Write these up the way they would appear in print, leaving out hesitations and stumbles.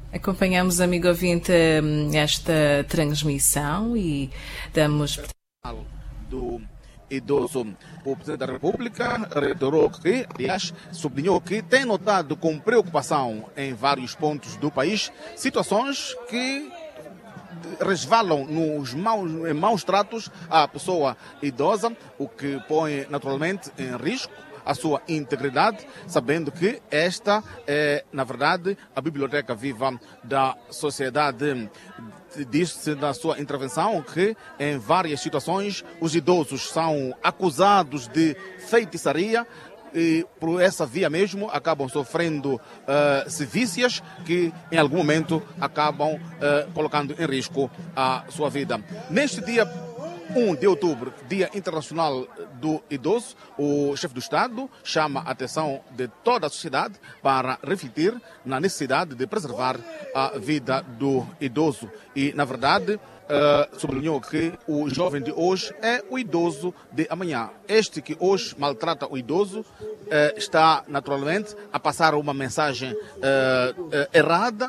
Acompanhamos, amigo ouvinte, esta transmissão e damos... do idoso. O Presidente da República reiterou que, aliás, sublinhou que tem notado com preocupação em vários pontos do país situações que resvalam em maus tratos à pessoa idosa, o que põe naturalmente em risco a sua integridade, sabendo que esta é, na verdade, a biblioteca viva da sociedade. Diz-se na sua intervenção que, em várias situações, os idosos são acusados de feitiçaria e, por essa via mesmo, acabam sofrendo sevícias que, em algum momento, acabam colocando em risco a sua vida. Neste dia 1 de outubro, Dia Internacional do Idoso, o chefe do Estado chama a atenção de toda a sociedade para refletir na necessidade de preservar a vida do idoso. E, na verdade, sublinhou que o jovem de hoje é o idoso de amanhã. Este que hoje maltrata o idoso está naturalmente a passar uma mensagem errada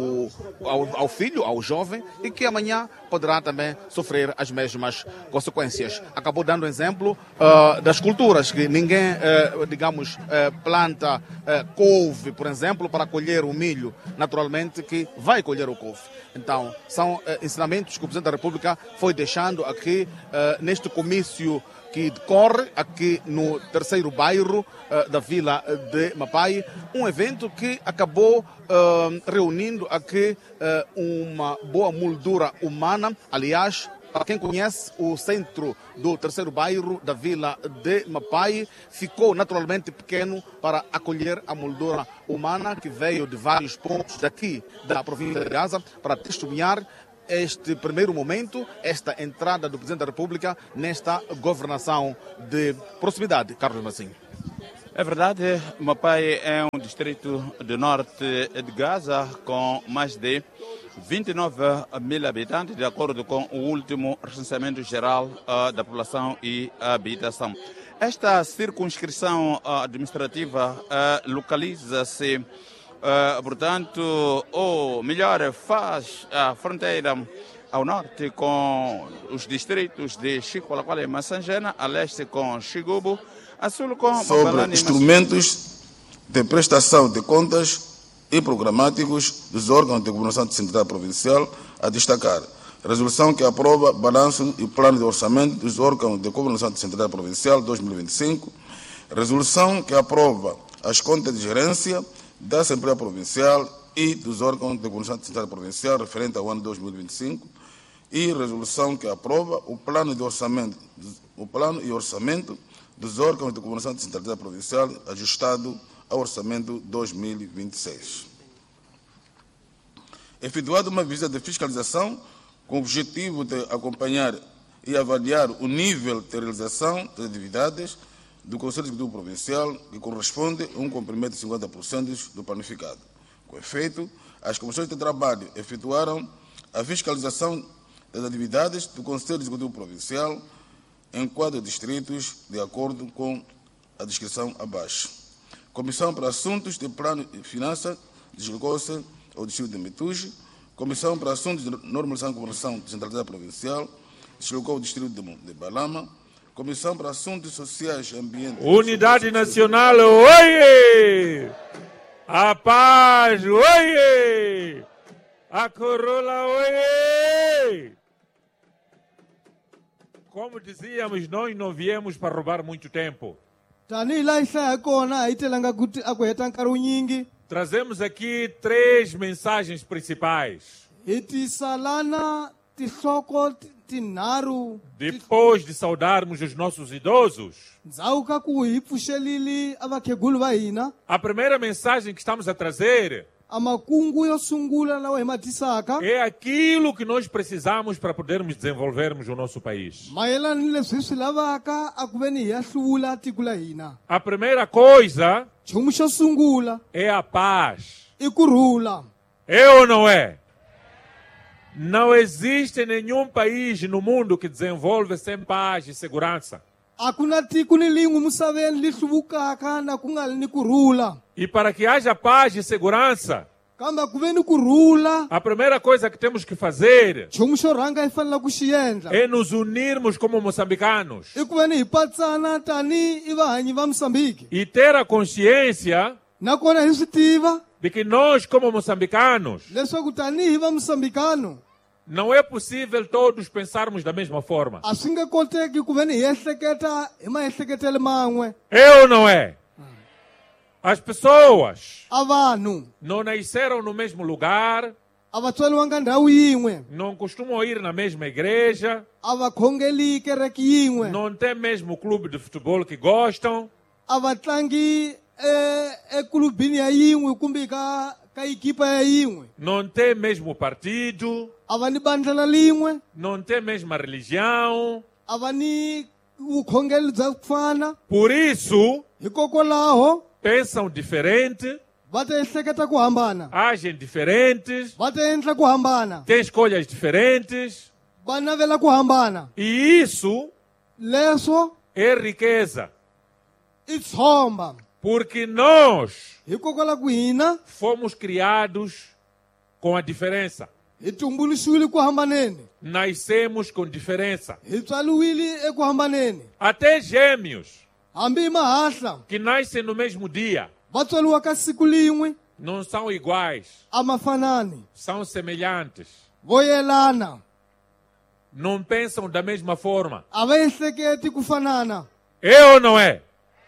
ao filho, ao jovem, e que amanhã poderá também sofrer as mesmas consequências. Acabou dando exemplo das culturas, que ninguém, planta couve, por exemplo, para colher o milho, naturalmente que vai colher o couve. Então, são ensinamentos que o Presidente da República foi deixando aqui neste comício que decorre aqui no terceiro bairro da Vila de Mapai, um evento que acabou reunindo aqui uma boa moldura humana. Aliás, para quem conhece o centro do terceiro bairro da Vila de Mapai, ficou naturalmente pequeno para acolher a moldura humana que veio de vários pontos daqui da província de Gaza para testemunhar este primeiro momento, esta entrada do Presidente da República nesta governação de proximidade. Carlos Massinho. É verdade, Mapai é um distrito do norte de Gaza com mais de 29 mil habitantes, de acordo com o último recenseamento geral da população e habitação. Esta circunscrição administrativa localiza-se, portanto, ou melhor, faz a fronteira ao norte com os distritos de Chico-Laquale e Massangena, a leste com Xigubu, a sul com sobre instrumentos de prestação de contas e programáticos dos órgãos de governação central provincial, a destacar resolução que aprova balanço e plano de orçamento dos órgãos de governação central provincial 2025, resolução que aprova as contas de gerência da Assembleia Provincial e dos órgãos de governação central provincial referente ao ano 2025 e resolução que aprova o plano e orçamento dos órgãos de governação central provincial ajustado ao orçamento 2026. Efetuada uma visita de fiscalização com o objetivo de acompanhar e avaliar o nível de realização das atividades do Conselho Executivo Provincial, que corresponde a um cumprimento de 50% do planificado. Com efeito, as comissões de trabalho efetuaram a fiscalização das atividades do Conselho Executivo Provincial em 4 distritos, de acordo com a descrição abaixo. Comissão para Assuntos de Plano e Finanças deslocou-se ao distrito de Metuge. Comissão para Assuntos de Normalização e Governação Descentralizada Provincial deslocou ao distrito de Balama. Comissão para Assuntos Sociais e Ambiente... Unidade Nacional, oie! A paz, oie! A corola, oie! Como dizíamos, nós não viemos para roubar muito tempo. Trazemos aqui 3 mensagens principais. Depois de saudarmos os nossos idosos, a primeira mensagem que estamos a trazer é aquilo que nós precisamos para podermos desenvolvermos o nosso país. A primeira coisa é a paz. É ou não é? Não existe nenhum país no mundo que desenvolve sem paz e segurança. E para que haja paz e segurança, Kambe ku ve ni kurhula a primeira coisa que temos que fazer nchumu xo rhanga hi fanela ku xi endla é nos unirmos como moçambicanos i ku ve ni hi patsana tanihi vahanyi va Moçambique e ter a consciência nakona hi swi tiva de que nós, como moçambicanos, leswaku tanihi va Moçambicano não é possível todos pensarmos da mesma forma. a swi nge koteki ku ve ni hi ehleketa hi maehleketele man'we É ou não é? As pessoas a vanhu não nasceram no mesmo lugar, a va tswaliwanga ndhawu yin'we não costumam ir na mesma igreja, a va khongeli kereke yin'we não tem mesmo clube de futebol que gostam, a va tlangi eklubini ya yin'we kumbe ka ekipa ya yin'we não tem mesmo partido, a va ni bandlala lin'we não tem mesma religião. a va ni vukhongeli bya ku fana Por isso, hikokwalaho pensam diferente, va ta ehleketa ku hambana agem diferentes, va ta endla ku hambana têm escolhas diferentes. va navela ku hambana E isso leswo é riqueza, i tshomba porque nós hikokwalaho ku hina fomos criados com a diferença. hi tumbuluxiwile ku hambaneni Nascemos com diferença. hi tswaliwile eku hambaneni Até gêmeos hambi hi mahahla que nascem no mesmo dia va tswaliwa ka siku lin'we não são iguais, a ma fanani são semelhantes. vo yelana Não pensam da mesma forma. a va ehleketi ku fanana É ou não é?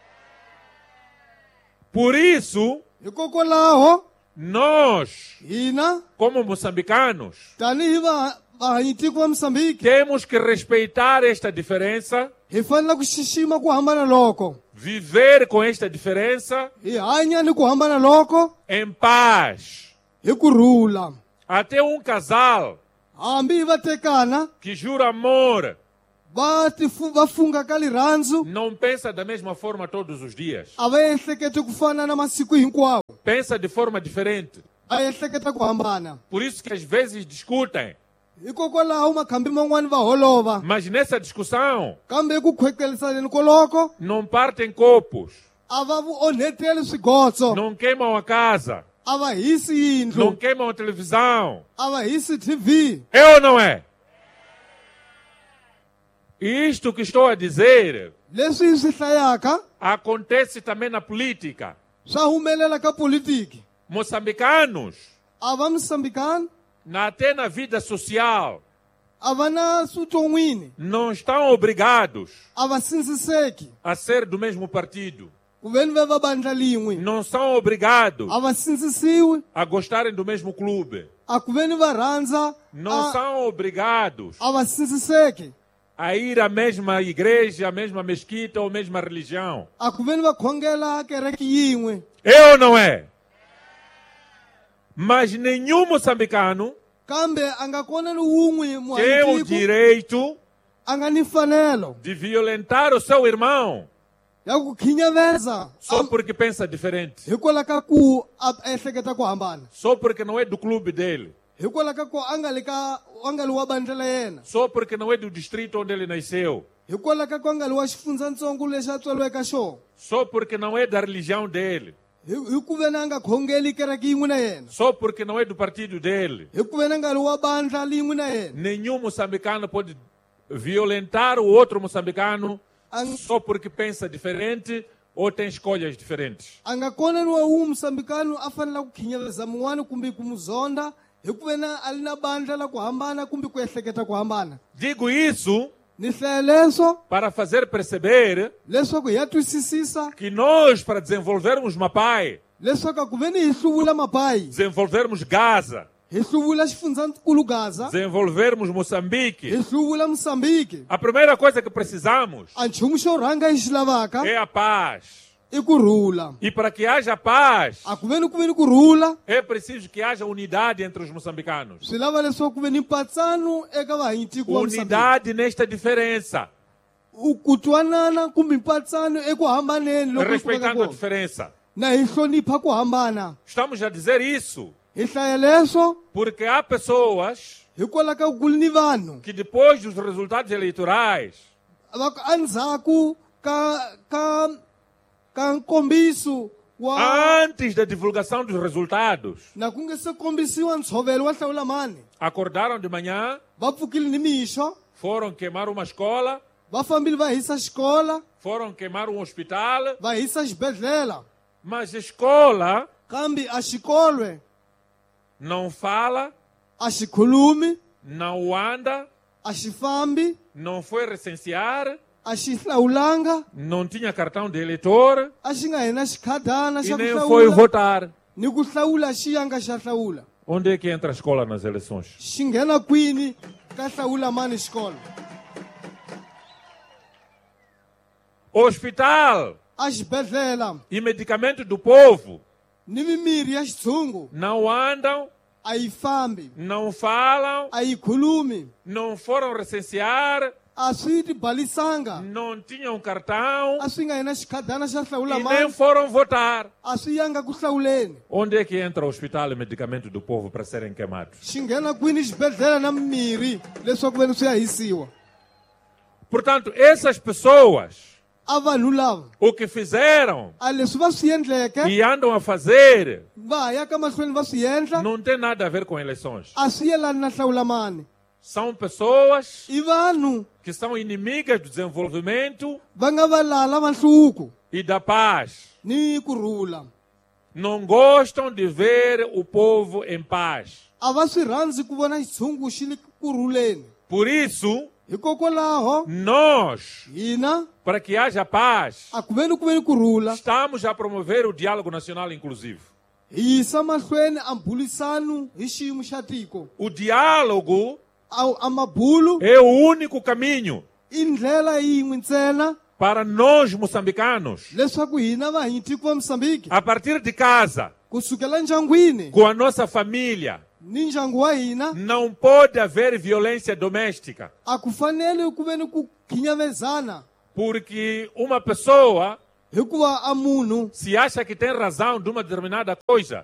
Por isso, hikokwalaho nós, hina como moçambicanos, tanihi vahanyitiko va Moçambique temos que respeitar esta diferença, hi fanele ku xixima ku hambana loko viver com esta diferença hi hanya ni ku hambana loko em paz. hi kurhula Até um casal hambi hi va tekana que jura amor va funga ka lirhandzu não pensa da mesma forma todos os dias. a va ehleketi ku fana na masiku hinkwawo Pensa de forma diferente. a ehleketa ku hambana Por isso que às vezes discutem. hikokwalaho makhambi man'wani va holova Mas nessa discussão kambe eku khwekhelisaneni koloko não partem copos, a va vu onheteli swigotso não queimam a casa, a va hisi não yindlu queimam a televisão. a va hisi TV É ou não é? E isto que estou a dizer leswi hi swi hlayaka acontece também na política. swa humelela ka politiki Moçambicanos, a va Moçambicano até na vida social, a va na switon'wini não estão obrigados a va sindziseki a ser do mesmo partido. ku veni ve va bandla lin'we Não são obrigados a va sindzisiwi a gostarem do mesmo clube. a ku veni va rhandza Não são obrigados a va sindziseki a ir à mesma igreja, à mesma mesquita ou mesma religião. a ku veni va khongela kereke yin'we É ou não é? Mas nenhum moçambicano kambe a nga kona ni wun'we tem o muhanyitiko direito a nga ni mfanelo de violentar o seu irmão ya ku khinyaveza só porque pensa diferente, hikwalaho ka ku a ehleketa ku hambana só porque não é do clube dele, hikwalaho ka ku a nga li wa bandla la yena só porque não é do distrito onde ele nasceu, hikwalaho ka ku a nga li wa xifundzatsongo lexi a tswaliwe ka xona só porque não é da religião dele, hi ku veni a nga khongeli kereke yin'we na yena só porque não é do partido dele. hi ku veni a nga li wa bandla lin'we na yena Nenhum moçambicano pode violentar o outro moçambicano só porque pensa diferente ou tem escolhas diferentes. a nga kona ni wa wun'we Moçambicano a fanela ku khinyaveza mun'wana kumbe ku mu zonda hi ku veni a li na bandla la ku hambana kumbe ku ehleketa ku hambana Digo isso ni hlaya leswo para fazer perceber leswaku hi ya twisisisa que nós, para desenvolvermos Mapai, leswaku a ku veni hi hluvula mapayi desenvolvermos Gaza, hi hluvula xifundzankulu Gaza desenvolvermos hi Moçambique, hluvula Moçambique a primeira coisa que precisamos a nchumu xo rhanga hi xi lavaka é a paz. i kurhula E para que haja paz, a ku veni kurhula é preciso que haja unidade entre os moçambicanos. swi lava leswaku ku veni mpatsano eka vahanyitiko va Moçambique Unidade nesta diferença, ku twanana kumbe mpatsano eku hambaneni loko hi fikaka respeitando a kona diferença. na hi hlonipha ku hambana Estamos a dizer isso hi hlaya leswo porque há pessoas hikwalaho ka ku ni vanhu que depois dos resultados eleitorais endzhaku ka nkombiso antes da divulgação dos resultados, na ku nga se kombisiwa ntshovelo wa hlawulamani acordaram de manhã, va pfukile ni mixo foram queimar uma escola, va fambile va hisa xikola foram queimar um hospital, va hisa xibedhlela mas a escola kambe a xikolwe não fala, a xi khulumi não anda, a xi fambi não foi recensear, a xi hlawulanga não tinha cartão de eleitor a xi nga hina xikhadana e xa nem ku foi hlawula votar. ni ku hlawula xi yanga xa hlawula Onde é que entra a escola nas eleições? xi nghena kwini ka hlawulamani xikolo Hospital a xibedhlela e medicamento do povo ni mimirhi ya xitshungu não andam, a yi fambi não falam, a yi khulumi não foram recensear, a swi tibalisanga não tinham cartão a swi nga hina xikhadana xa e nem hlawulamani foram votar. a swi yanga ku hlawuleni Onde é que entra o hospital e medicamento do povo para serem queimados? xi nghena kwini xibedhlela na mimirhi leswaku veni swi ya hisiwa Portanto, essas pessoas, a vanhu lava o que fizeram a leswi va swi endleke e andam a fazer, va ya ka mahlweni va swi endla não tem nada a ver com eleições. a swi yelani na hlawulamani São pessoas i vanhu que são inimigas do desenvolvimento va nga valala va nhluvuko e da paz. ni kurhula Não gostam de ver o povo em paz. a va swi rhandzi ku vona xitshungu xi li kurhuleni Por isso, hikokwalaho nós, hina para que haja paz, a ku veni kurhula estamos a promover o diálogo nacional inclusivo. hi yisa mahlweni a mbulisano hi xiyimo xa tiko O diálogo a mabulu é o único caminho i ndlela yin'we ntsena para nós moçambicanos, leswaku hina vahanyi tiko va mosambiki a partir de casa, kusukela ndyangwini com a nossa família. ni ndyangu wa hina Não pode haver violência doméstica, a ku fanele ku veni ku khinyavezana porque uma pessoa, hikuva a munhu se acha que tem razão de uma determinada coisa,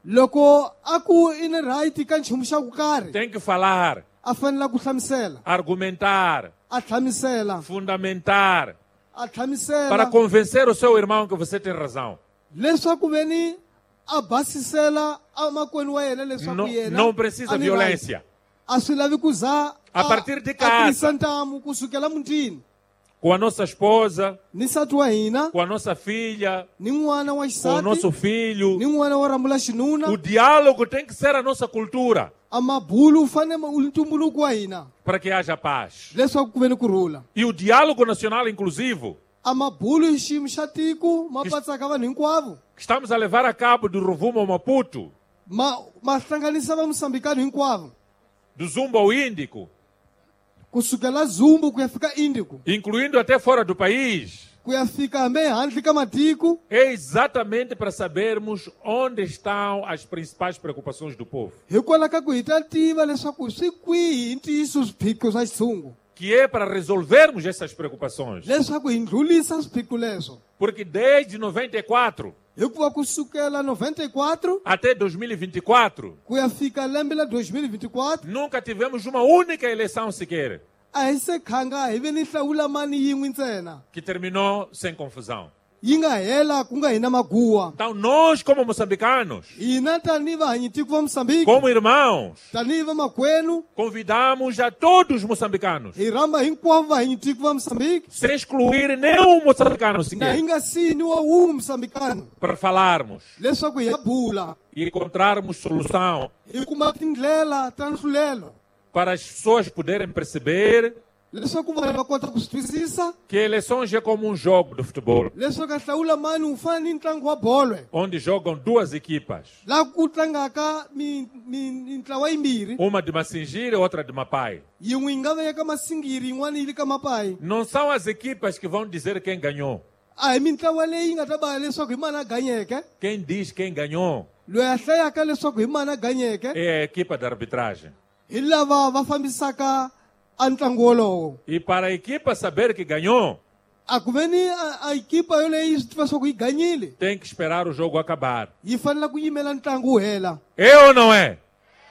loko a ku i ni right ka nchumu xa ku karhi tem que falar, a fanela ku hlamusela argumentar, a hlamusela fundamentar, a para hlamusela convencer o seu irmão que você tem razão. leswaku veni a basisela a makwenu wa yena leswaku Não, yena não precisa a ni violência. right. A swi lavi ku za A partir de a casa. tirhisa ntamu kusukela mutini Com a nossa esposa, ni nsati wa hina com a nossa filha, ni n'wana wa com o nosso xisati filho. ni n'wana wa rambula xinuna O diálogo tem que ser a nossa cultura a mabulu u fanele u ntumbuluko wa hina para que haja paz. leswaku ku veni kurhula E o diálogo nacional inclusivo a mabulu hi xiyimo xa tiko ma patsaka vanhu hinkwavo que estamos a levar a cabo do Ruvumo ao Maputo, ma hlanganisa va mosambikano hinkwavo do Zumba ao Índico, kusukela zumbu ku ya fika indico incluindo até fora do país, ku ya fika hambi ehandle ka matiko é exatamente para sabermos onde estão as principais preocupações do povo, hikwalaho ka ku hi ta tiva leswaku swi kwihi hi ntiyiso swiphiqo swa xitshungu que é para resolvermos essas preocupações. leswaku hi ndlulisa swiphiqo leswo Porque desde 94 hikuva kusukela 94 até 2024, ku ya fika lembe la 2024 nunca tivemos uma única eleição sequer a hi se khanga hi ve ni hlawulamani yin'we ntsena que terminou sem confusão. yi nga hela ku nga hina maguwa Então nós, como moçambicanos, hina tanihi vahanyi tiko va mosambiki como irmãos, tanihi va makwenu convidamos a todos os moçambicanos, hi rhamba hinkwavo vahanyi tiko va mosambiki sem excluir nenhum moçambicano na hi sequer, nga siniwa wun'we mosambikano para falarmos leswaku hi ya bula e encontrarmos solução hi kuma tindlela ta nhlulelo para as pessoas poderem perceber leswaku vanhu va kota ku swi twisisa que eleições é como um jogo de futebol, leswaku a hlawulamani wu fana ni ntlangu wa bolo onde jogam duas equipas, laha ku tlangaka mintlawa yimbirhi uma de Massingira e outra de Mapai. yin'we yi nga va ya ka masingiri yin'wana yi li ka mapayi Não são as equipas que vão dizer quem ganhou. a hi mitlawa leyi nga ta va leswaku hi mani a ganyeke Quem diz quem ganhou loyi a hlayaka leswaku hi mani a ganyeke é a equipa de arbitragem. hi lava va fambisaka a ntlangu wolowo E para a equipa saber que ganhou, a ku veni a ekipa yoleyi yi swi tiva swa ku yi ganyile tem que esperar o jogo acabar. yi fanele ku yimela ntlangu wu hela É ou não é?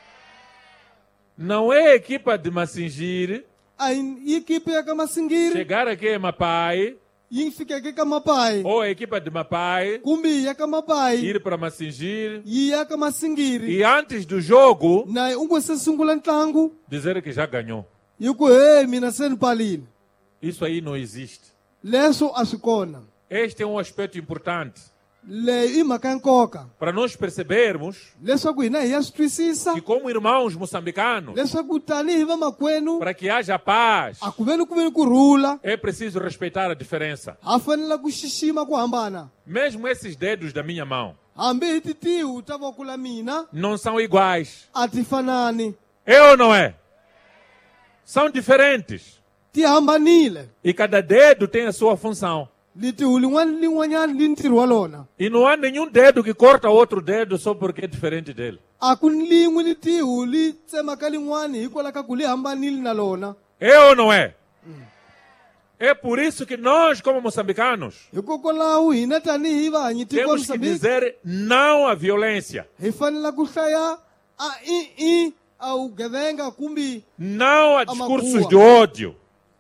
Não é a equipa de Massingira a hi ekipa ya ka masingiri chegar aqui em Mapai yi fikeke ka mapai ou a equipa de Mapai kumbe yi ya ka mapai ir para Massingir yi ya ka masingiri e antes do jogo na u nga se sungula ntlangu dizer que já ganhou. yi ku he mina se ni palile Isso aí não existe. leswo a swi kona Este é um aspecto importante leyi i mhaka ya nkoka para nós percebermos leswaku hina hi ya swi twisisa que, como irmãos moçambicanos, leswaku tanihi vamakwenu para que haja paz, a ku veni ku rhula é preciso respeitar a diferença. ha fanele ku xixima ku hambana Mesmo esses dedos da minha mão hambi hi titihu ta voko la mina não são iguais. a ti fanani É ou não é? São diferentes. ti hambanile E cada dedo tem a sua função. litihu lin'wanyani li ntirho wa lona E não há nenhum dedo que corta outro dedo só porque é diferente dele. a ku ni lin'we litihu li tsemaka lin'wani hikwalaho ka ku li hambanile na lona É ou não é? É por isso que nós, como moçambicanos, hikokwalaho hina tanihi vahanyi tiko temos que Mozambique dizer não à violência, hi fanele ku hlaya a vugevenga kumbe não a discursos Amakuwa. de ódio,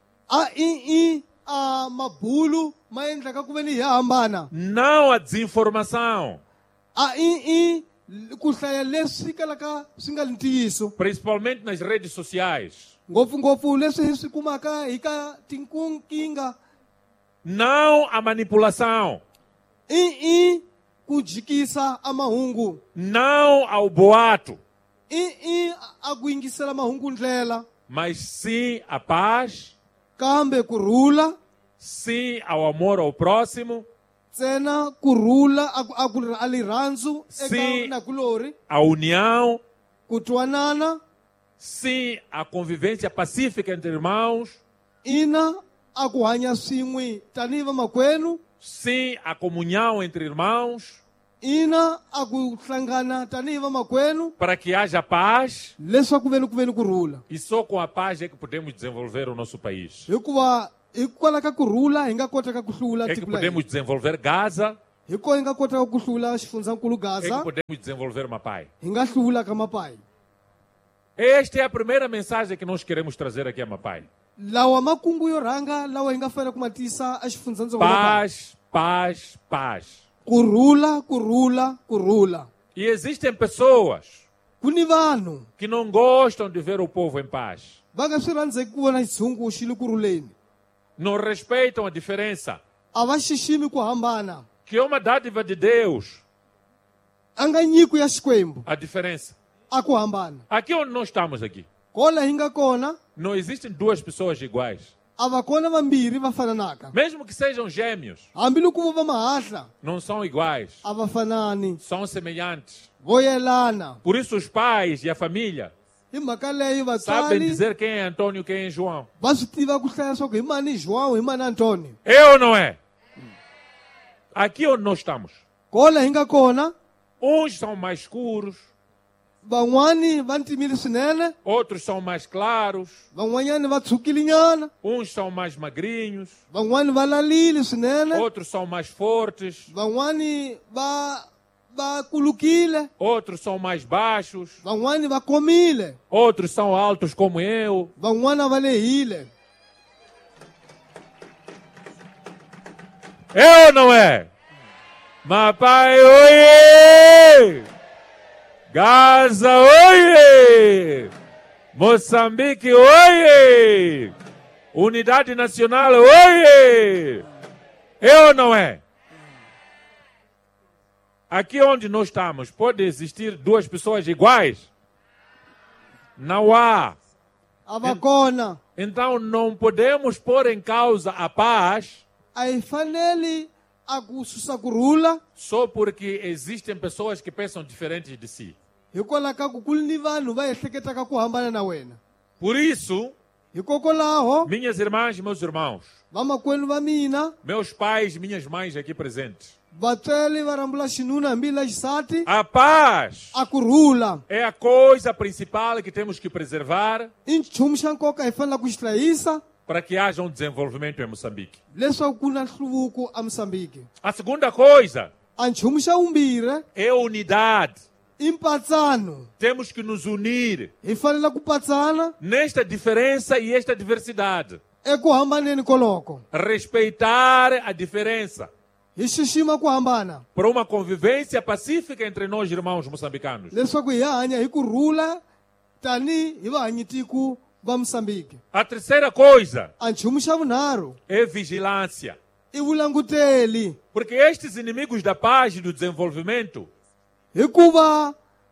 a mabulu ma endlaka ku veni hi hambana não à desinformação, ku hlaya leswi kalaka swi nga ntiyiso principalmente nas redes sociais. ngopfungopfu leswi hi swi kumaka hi ka tinkinga Não à manipulação, ku jikisa a mahungu não ao boato, a ku yingisela mahungu ndlela mas sim à paz, kambe ku rhula sim ao amor ao próximo, ntsena ku rhula a lirhandzu Sim. eka nakulori à união, ku twanana sim à convivência pacífica entre irmãos, ina a ku hanya swin'we tanihi vamakwenu sim à comunhão entre irmãos, ina a ku hlangana tanihi vamakwenu para que haja paz. leswaku ku veni ku rhula E só com a paz é que podemos desenvolver o nosso país. hikuva hikwalaho ka ku rhula hi nga kotaka ku hlula É que tiko la podemos hina desenvolver Gaza, hi kona hi nga kotaka ku hlula xifundzankulu é que gaza podemos desenvolver Mapai. hi nga hlula ka mapai Esta é a primeira mensagem que nós queremos trazer aqui a Mapai. lawa makungu yo rhanga lawa hi nga fanele ku ma tisa a xifundzankulu mapai Paz, paz, paz. ku rhula ku rhula ku rhula E existem pessoas ku ni vanhu que não gostam de ver o povo em paz. va nga swi rhandzeki ku vona xitshungu xi li ku rhuleni Não respeitam a diferença, a va xiximi ku hambana que é uma dádiva de Deus, a nga nyiko ya xikwembu a diferença. a ku hambana Aqui onde nós estamos aqui, kola hi nga kona não existem duas pessoas iguais. a va kona vambirhi va fananaka Mesmo que sejam gêmeos, hambiloko vo va mahahla não são iguais, a va fanani são semelhantes. vo yelana Por isso os pais e a família hi mhaka leyi sabem vatswari dizer quem é Antônio e quem é João. va swi tiva ku hlaya swa ku hi mani joão hi mani antônio É ou não é? Aqui onde nós estamos, kola hi nga kona uns são mais escuros, van'wani va ntimile swinene outros são mais claros, van'wanyani va tshukilinyana uns são mais magrinhos, van'wani va lalile swinene outros são mais fortes, van'wani va kulukile outros são mais baixos, van'wani va komile outros são altos como eu. van'wana va lehile É ou não é? Mapai, oiê! Gaza, oiê! Moçambique, oiê! Unidade Nacional, oiê! É ou não é? Aqui onde nós estamos, pode existir duas pessoas iguais? Não há. a va kona Então não podemos pôr em causa a paz a hi fanele a ku susa kurhula só porque existem pessoas que pensam diferentes de si. hikwalaho ka ku kuli ni vanhu va ehleketaka ku hambana na wena Por isso, hikokwalaho minhas irmãs e meus irmãos, vamakwenu va mina meus pais e minhas mães aqui presentes, vatswele va rambula xinuna hambi la xisati a paz a kurhula é a coisa principal que temos que preservar i nchumu xa nkoka hi fanela ku xi hlayisa para que haja um desenvolvimento em Moçambique. leswaku ku na nhluvuko a moçambique A segunda coisa a nchumu xa vumbirhi é a unidade. i mpatsano Temos que nos unir hi fanele ku patsana nesta diferença e esta diversidade. eku hambaneni koloko respeitar a diferença, hi xixima ku hambana para uma convivência pacífica entre nós irmãos moçambicanos. leswaku hi hanya hi kurhula tani hi vahanyitiku va Moçambique. A terceira coisa A nchumu xa vunharhu é vigilância, i vulanguteli porque estes inimigos da paz e do desenvolvimento hikuva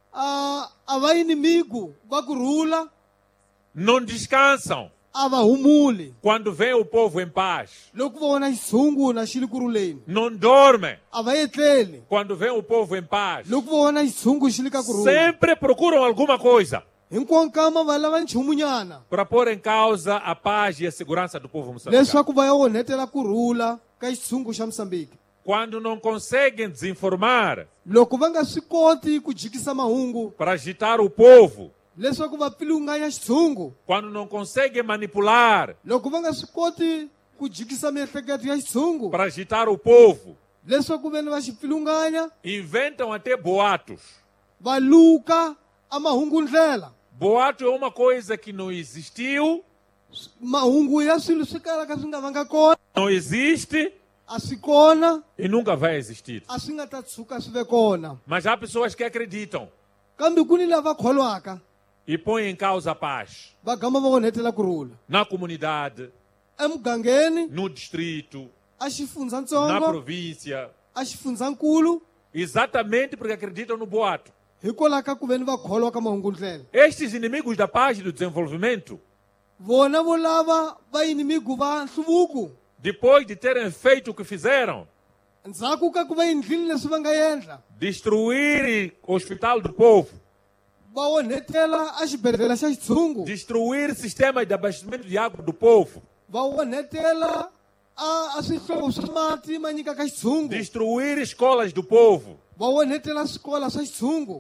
a va inimigo va kurhula não descansam a va humuli quando vê o povo em paz, loko va vona xitshungu na xi li ku rhuleni não dormem a va etleli quando vê o povo em paz, loko va vona xitshungu xi li ka kurhula sempre procuram alguma coisa hinkwawo nkama va lava nchumunyana para pôr em causa a paz e a segurança do povo moçambicano. leswaku va ya onhetela kurhula ka xitshungu xa Moçambique. Quando não conseguem desinformar Loko va nga swi koti ku jikisa mahungu para agitar o povo, leswaku va pfilunganya xitshungu, quando não conseguem manipular loko va nga swi koti ku jikisa miehleketo ya xitshungu para agitar o povo, leswaku veni va xi pfilunganya inventam até boatos. va luka a mahungu ndlela. Boato é uma coisa que não existiu, Mahungu ya swilo swi kalaka swi nga vanga kona não existe a swi kona e nunca vai existir. a swi nga ta tshuka swi ve kona, Mas há pessoas que acreditam kambe ku ni lava kholwaka e põem em causa a paz va gama va onhetela kurhula na comunidade, emugangeni, no distrito, a na xifundzatsongo, província, a xifundzankulu, exatamente porque acreditam no boato. hikwalaho ka ku veni va kholwa ka mahungu ndlela. Estes inimigos da paz e do desenvolvimento, Vona vo lava va inimigo va nhluvuko depois de terem feito o que fizeram, ndzhaku ka ku va endlile leswi va nga endla, destruir o hospital do povo, va onhetela a xibedhlele xa xitshungu, destruir sistemas de abastecimento de água do povo, va onhetela a swihlovo swa mati ma nyika ka xitshungu, destruir escolas do povo, va onhetela swikola swa xitshungu,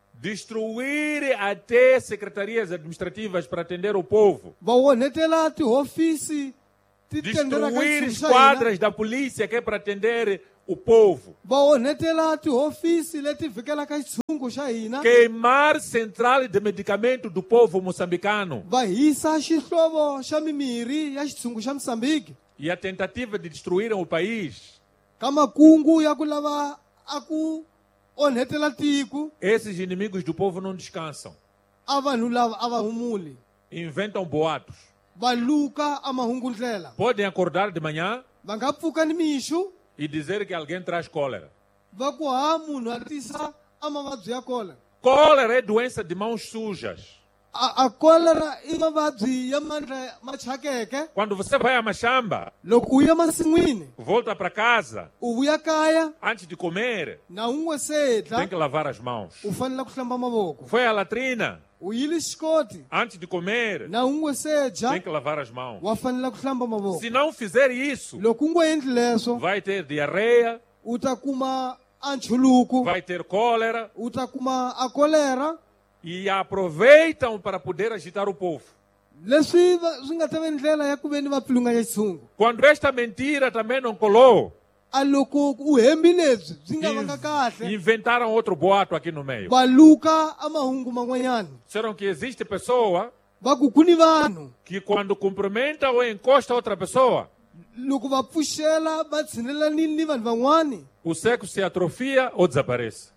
destruir até secretarias administrativas para atender o povo, va onhetela tihofisi ti tendela ka destruir xitshungu xa hina, esquadras da polícia que é para atender o povo, va onhetela tihofisi leti vhikelaka xitshungu xa hina, queimar central de medicamento do povo moçambicano va hisa xihlovo xa mimirhi ya xitshungu xa Moçambique, e a tentativa de destruírem o país. ka makungu ya ku lava a ku onhetela tiko Esses inimigos do povo não descansam, a vanhu lava a va humuli, inventam boatos. va luka a mahungu ndlela, Podem acordar de manhã va nga pfuka ni mixo e dizer que alguém traz cólera. va ku ha munhu a tisa a mavabyi ya kolera. Cólera é doença de mãos sujas. A kolera i mavabyi ya mandla ma thyakeke. Quando você vai a Machamba, Loko u ya masin'wini volta para casa, u vuya kaya antes de comer, na u nga se tem dya que lavar as mãos. u fanele ku hlamba mavoko, Foi à latrina, u yile xikoti antes de comer, na u nga se tem dya que lavar as mãos. wa fanele ku hlamba mavoko. Se não fizer isso, Loko u nga endli leswo vai ter diarreia, u ta kuma a nchuluko, vai ter cólera u ta kuma a kolera, e aproveitam para poder agitar o povo. leswi swi nga ta va ndlela ya ku veni va pfilunganya xitshungu. Quando esta mentira também não colou, A loko uhembi lebyi byi nga vanga kahle, inventaram outro boato aqui no meio. va luka a mahungu man'wanyana, Disseram que existe pessoa va ku ku ni vanhu que quando cumprimenta ou encosta outra pessoa, loko va pfuxela va tshinelanile ni vanhu van'wani, o sexo se atrofia ou desaparece.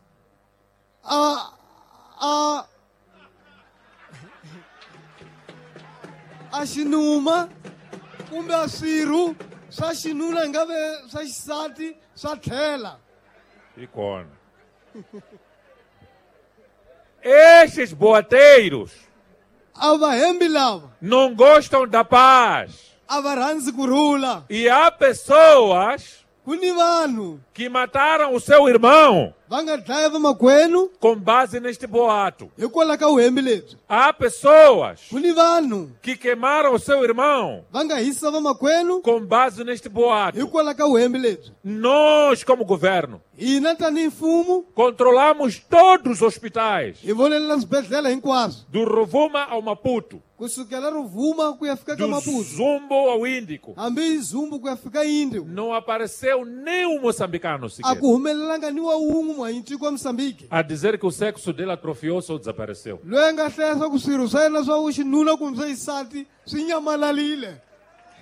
a xinuma kumbe a swirho swa xinuna nga ve swa xisati swa tlhela. Icona. Estes boateiros A vahembi lava não gostam da paz. a va rhandzi kurhula, E há pessoas ku ni vanhu que mataram o seu irmão va nga dlaya vamakwenu com base neste boato. hikwalaho ka vuhembi lebyi. Há pessoas Ku ni vanhu que queimaram o seu irmão va nga hisa vamakwenu com base neste boato. hikwalaho ka vuhembi lebyi. Nós, como governo, Hina tanihi mfumo controlamos todos os hospitais, hi vonelela swibedhlele hinkwaswo do Rovuma ao Maputo, kusukela Ruvuma ku ya fika ka do Maputo, Zumbo ao Índico. hambi hi Zumbu ku ya fika Indio. Não apareceu nenhum moçambicano A sequer ku humelelanga ni wa un'we muhanyitiko wa Moçambique a dizer que o sexo dele atrofiou-se ou desapareceu. loyi a nga hlaya swa ku swirho swa yena swa xinuna kumbe swa xisati swi nyamalalile.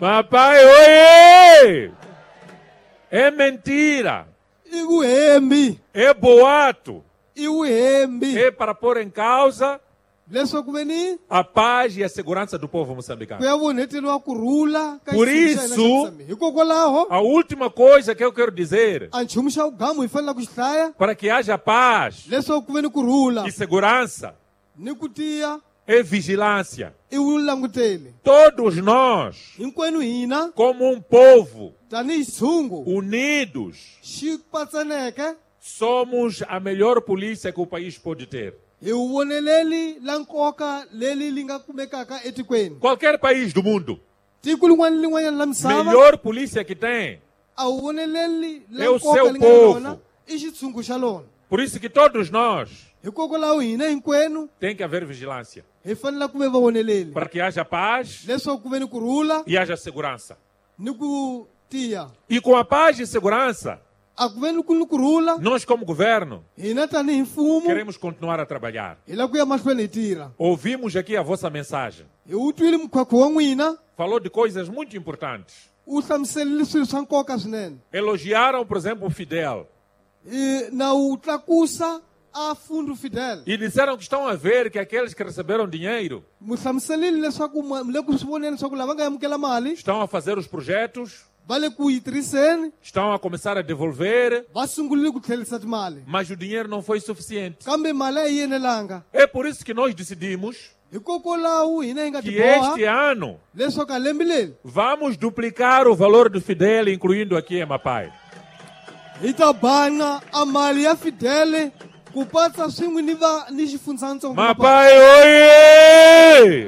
Mapai, oiê! É mentira. ikuhembi É boato. ikuhembi É para pôr em causa leswaku veni a paz e a segurança do povo moçambicano. ku ya voneteliwa kurhula ka Por xiyimo xa hina xa isso- Moçambique. Hikokwalaho A última coisa que eu quero dizer, a nchumu xa ugamu hi fanele ku xi hlaya para que haja paz leswaku ku veni kurhula e segurança, ni ku tiya é vigilância. i wu languteli Todos nós, hinkwenu hina como um povo, tanihi xitshungu unidos, xi patsaneke somos a melhor polícia que o país pode ter. hi vuvoneleli la nkoka leli li nga kumekaka etikweni Qualquer país do mundo, tiko lin'wana ni lin'wanyana la misava melhor polícia que tem. a wu voneleli la É o nkoka seu li nga na povo. rona i xitshungu xa lona Por isso que todos nós hikokwalaho hina hinkwenu tem que haver vigilância, hi fanele ku ve vavoneleli para que haja paz leswaku ku ve ni kurhula e haja segurança. ni ku tiya E com a paz e segurança, a ku ve ni ku ni kurhula nós como governo hina tanihi mfumo queremos continuar a trabalhar. hi la ku ya mahlweni hi tirha Ouvimos aqui a vossa mensagem. hi wu twile mukhwakho wa n'wina Falou de coisas muito importantes. wu hlamuselile swilo swa nkoka swinene Elogiaram, por exemplo, o Fidel. na wu tlakusa a fundo fidel E disseram que estão a ver que aqueles que receberam dinheiro mu hlamuselile leswaku mi le ku swi voneni leswaku lava nga amukela mali estão a fazer os projetos, va le ku yi tirhiseni estão a começar a devolver, va sungulile ku tlherisa timali mas o dinheiro não foi suficiente. kambe mali a yi enelanga É por isso que nós decidimos hikokwalaho hina hi nga que tiboha este ano leswaku a lembe leri vamos duplicar o valor do Fidel, incluindo aqui em Mapai. hi ta bana a mali ya fidele ku patsa swin'we ni xifundzatsongo Mapai, oiê!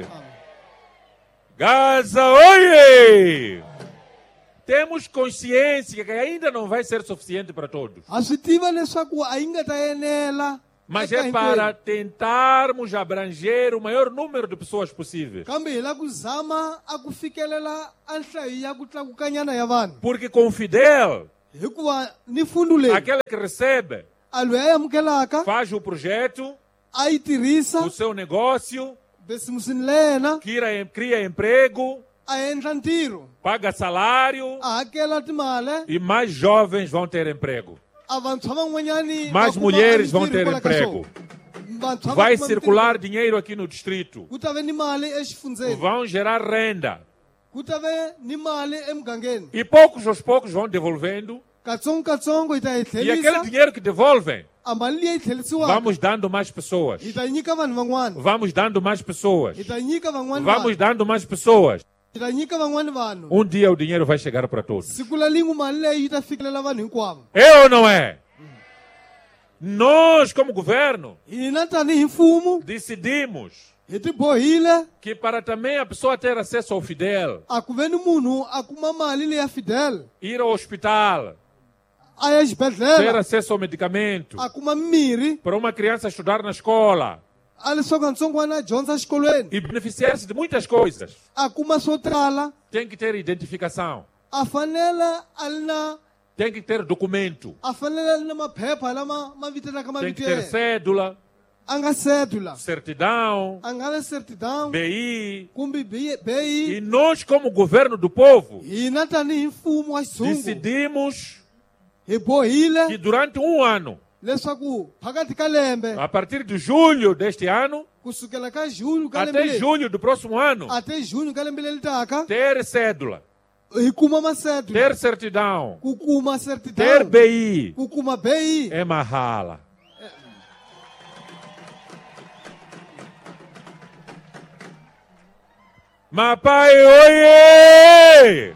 Gaza, oiê! Temos consciência que ainda não vai ser suficiente para todos. ha swi tiva leswaku a yi nga ta enela Mas eka é hinkwenu. para tentarmos abranger o maior número de pessoas possível. kambe hi la ku zama a ku fikelela a nhlayo ya ku tlakukanyana ya vanhu Porque com o Fidel, hikuva ni fundo leyi aquele que recebe, a loyi a yi amukelaka faz o projeto, a yi tirhisa o seu negócio, besimusini le yena cria emprego, a endla ntirho paga salário a hakela timali e mais jovens vão ter emprego. a vantshwa van'wanyani Mais va kuma mulheres vão mintirho ter hikwalaho ka emprego. swona. Vantshwa va Vai kuma circular mintirho. dinheiro aqui no distrito. ku ta ve ni mali exifundzeni Vão gerar renda. ku ta ve ni mali emugangeni E poucos aos poucos vão devolvendo. katsongokatsongo hi ta yi E aquele tlherisa dinheiro que devolvem, a mali leyi tlherisiwaka vamos dando mais pessoas. hi ta yi nyika vanhu van'wana Vamos dando mais pessoas. hi ta nyika van'wani Vamos vanhu dando mais pessoas. hi ta nyika van'wani vanhu Um dia o dinheiro vai chegar para todos. siku la lin'we mali leyi yi ta fikelela vanhu hinkwavo É ou não é? Nós, como governo, hina tanihi mfumo decidimos hi tibohile que para também a pessoa ter acesso ao Fidel, a ku ve ni munhu a kuma mali leyi ya fidel ir ao hospital, a ya ter xibedhlele acesso ao medicamento, a kuma mimirhi para uma criança estudar na escola a leswaku a ntsongwana a dyondza xikolweni e beneficiar-se de muitas coisas, a kuma swo tala tem que ter identificação, a fanele a ri na tem que ter documento, a fanele a ri na maphepha lama ma vitelaka tem que mavito ya ter yena cédula, a nga sedula certidão, a nga na certidão BI. kumbe E BI nós, como governo do povo, hina tanihi mfumo wa xitshungu decidimos hi bohile que durante um ano, leswaku phakati ka lembe a partir de julho deste ano, kusukela ka junho ka lembe até leri julho do próximo ano, até junho ka lembe leri taka ter cédula, hi kuma masedula ter certidão, ku kuma ter certidão BI, ku kuma BI é mahala. Mapai, oiê!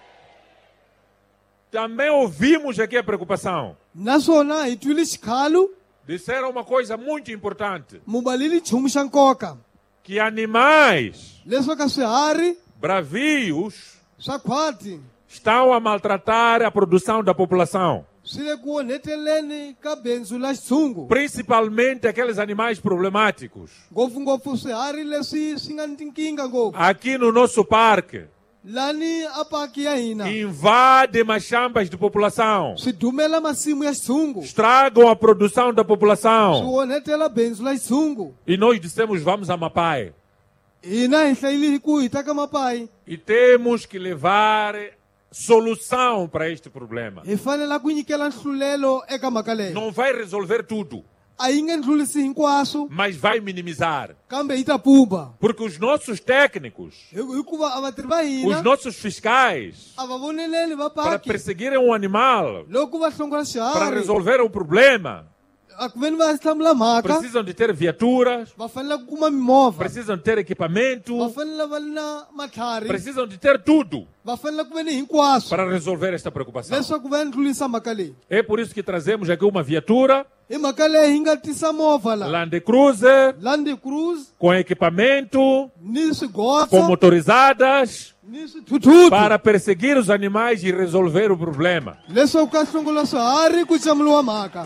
Também ouvimos aqui a preocupação. naswona hi twile xikhalo Disseram uma coisa muito importante, mubalili nchumu xa nkoka que animais leswaku a swiharhi bravios swa khwati estão a maltratar a produção da população, swi le ku onheteleni ka bindzu la xitshungu principalmente aqueles animais problemáticos. ngopfungopfu swiharhi leswi swi nga ni tinkingha ngopfu Aqui no nosso parque, lani a paki ya hina invadem machambas de população, swi dumela masimu ya xitshungu estragam a produção da swi população. onhetela bindzu la xitshungu E nós dissemos, vamos a Mapai. hina hi hlayile ku hi ta ka mapai e temos que levar solução para este problema. hi fanela ku nyikela nhlulelo eka mhaka leyi Não vai resolver tudo, a yi nge ndlulisi hinkwaswo mas vai minimizar. kambe yi ta pumba Porque os nossos técnicos, hikuva a vatirhi va os hina nossos fiscais, a va voneleli para vapaki perseguirem um animal, loko va hlongola para xiharhi resolver o problema, a ku veni va hlamula mhaka precisam de ter viaturas, va fanele ku kuma mimovha precisam de ter va equipamento, fanele va ri na matlhari precisam de ter tudo va fanele ku veni hinkwaswo para resolver esta preocupação. leswaku va ndlulisa mhaka leyi É por isso que trazemos aqui uma viatura hi mhaka leyi hi nga tisa movha la Land Cruiser Land Cruise com equipamento, ni com swigotsa motorizadas, ni swithuthuthu para perseguir os animais e resolver o problema. leswaku ka hlongola swiharhi ku camuliwa mhaka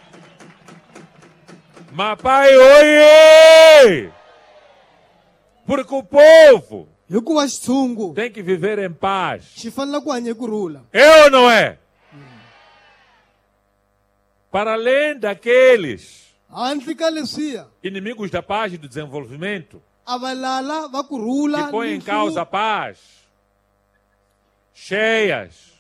Mapai, oiê! Porque o povo hikuva xitshungu tem que viver em paz. xi fanele ku hanya hi kurhula É ou não é? Para além daqueles handle ka leswiya inimigos da paz e do desenvolvimento a valala va kurhula que põem em causa a paz, cheias,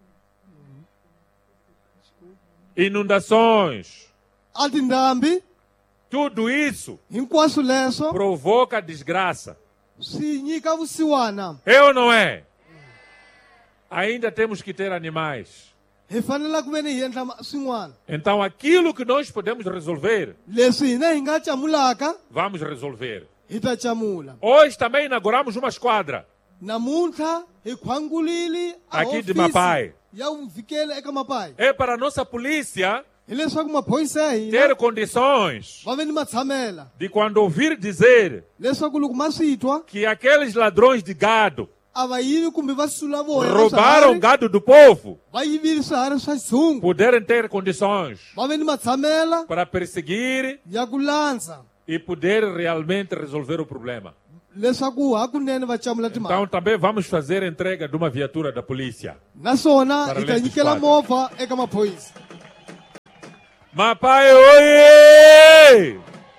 inundações, a tindhambi tudo isso hinkwaswo leswo provoca desgraça. swi nyika vusiwana É ou não é? Ainda temos que ter animais. hi fanele ku veni hi endla swin'wana Então aquilo que nós podemos resolver, leswi hina hi nga camulaka vamos resolver. hi ta camula Hoje também inauguramos uma esquadra namuntlha hi khwangulile a Aqui de hofisi Mapai. ya vhikele eka mapai É para a nossa polícia hi leswaku maphorisa ya hina ter condições va veni ma tshamela de quando ouvir dizer leswaku loko ma swi twa que aqueles ladrões de gado a va yivi kumbe va sula voya va roubaram swiharhi, gado do povo, va yivile swiharhi swa xitshungu puderem ter condições va veni ma tshamela para perseguir ya ku landza e poder realmente resolver o problema. leswaku hakunene va camula Então timhaka também vamos fazer a entrega de uma viatura da polícia. naswona Para hi ta além nyikela dos movha eka maphorisa Mapai, oiê!